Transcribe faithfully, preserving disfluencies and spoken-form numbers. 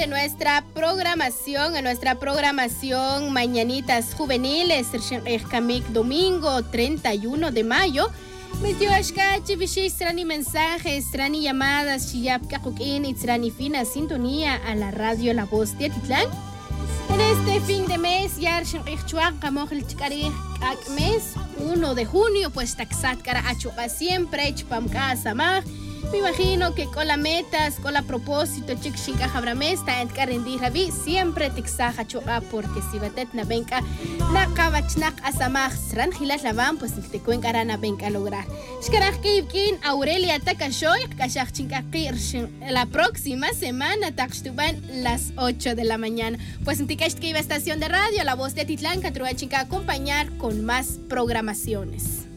en nuestra programación, en nuestra programación Mañanitas Juveniles, el domingo treinta y uno de mayo. Strani mensajes, strani llamadas, strani fina sintonía a la radio La Voz de Atitlán. En este fin de mes, ya mes uno de junio, pues taxat cara achuca siempre, chpam casa más. Me imagino que con las metas, con la propósito, chic chinga jabramesta, en carendi rabi, siempre texaja choa, porque si batet na benka, na kabachnak asamach, rangilas lavan, pues te cuencarán a benka lograr. Shkarach Kivkin, Aurelia Takashoy, Kashach chinkaki, la próxima semana, takstuban las ocho de la mañana. Pues en Tikash que iba estación de radio, La Voz de Atitlán, Catruá chinka acompañar con más programaciones.